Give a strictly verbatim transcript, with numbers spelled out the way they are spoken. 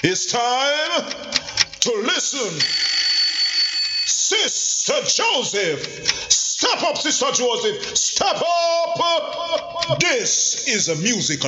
It's time to listen. Sister Joseph. Step up, Sister Joseph. Step up. This is a musical.